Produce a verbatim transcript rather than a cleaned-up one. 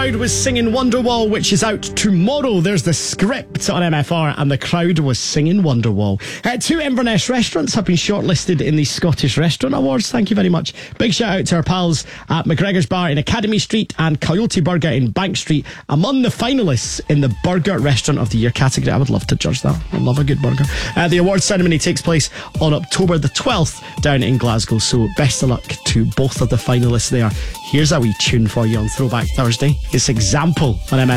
crowd was singing Wonderwall, which is out tomorrow. There's the script on M F R, and the crowd was singing Wonderwall. Uh, two Inverness restaurants have been shortlisted in the Scottish Restaurant Awards. Thank you very much. Big shout out to our pals at McGregor's Bar in Academy Street and Coyote Burger in Bank Street, among the finalists in the Burger Restaurant of the Year category. I would love to judge that. I love a good burger. Uh, the awards ceremony takes place on October the twelfth down in Glasgow, so best of luck to both of the finalists there. Here's a wee tune for you on Throwback Thursday. It's Example on M F R.